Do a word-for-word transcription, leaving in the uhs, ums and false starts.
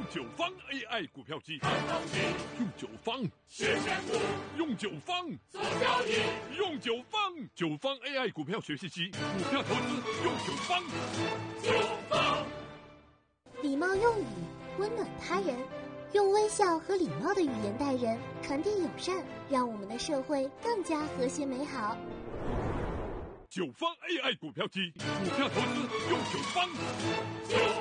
用九方 A I 股票机， 看东西， 用九方学选股， 用九方做交易， 用九方九方 A I 股票学习机，股票投资用九方。 九方礼貌用语，温暖他人，用微笑和礼貌的语言待人，传递友善，让我们的社会更加和谐美好。 九方 A I 股票机，股票投资用九方。 九